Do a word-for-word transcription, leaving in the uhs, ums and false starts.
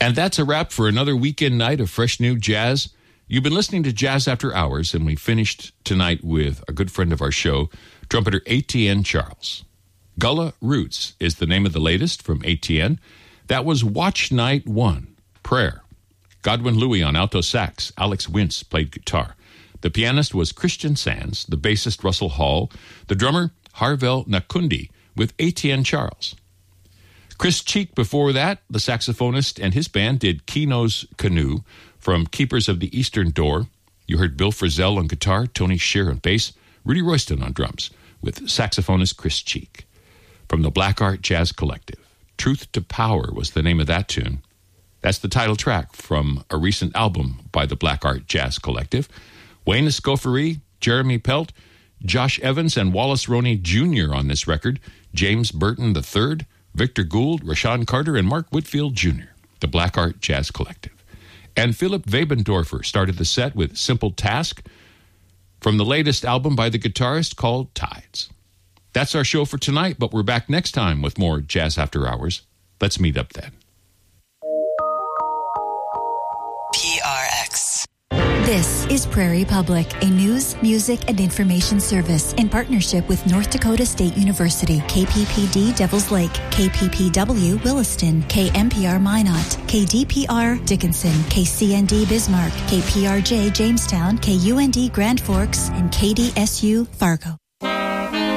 And that's a wrap for another weekend night of fresh new jazz. You've been listening to Jazz After Hours, and we finished tonight with a good friend of our show, trumpeter Etienne Charles. Gullah Roots is the name of the latest from Etienne. That was Watch Night One, Prayer. Godwin Louie on alto sax. Alex Wintz played guitar. The pianist was Christian Sands, the bassist Russell Hall, the drummer Harvel Nakundi with Etienne Charles. Chris Cheek before that, the saxophonist, and his band did Kino's Canoe from Keepers of the Eastern Door. You heard Bill Frisell on guitar, Tony Shear on bass, Rudy Royston on drums, with saxophonist Chris Cheek. From the Black Art Jazz Collective, Truth to Power was the name of that tune. That's the title track from a recent album by the Black Art Jazz Collective. Wayne Escoffery, Jeremy Pelt, Josh Evans, and Wallace Roney Junior on this record, James Burton the third, Victor Gould, Rashawn Carter, and Mark Whitfield Junior, the Black Art Jazz Collective. And Philip Webendorfer started the set with Simple Task from the latest album by the guitarist called Tides. That's our show for tonight, but we're back next time with more Jazz After Hours. Let's meet up then. P R X. This is Prairie Public, a news, music, and information service in partnership with North Dakota State University, K P P D Devils Lake, K P P W Williston, K M P R Minot, K D P R Dickinson, K C N D Bismarck, K P R J Jamestown, K U N D Grand Forks, and K D S U Fargo.